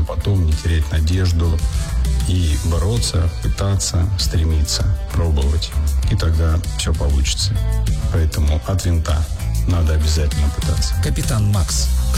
нужно потом не терять надежду и бороться, пытаться, стремиться, пробовать. И тогда все получится. Поэтому от винта надо обязательно пытаться. Капитан Макс.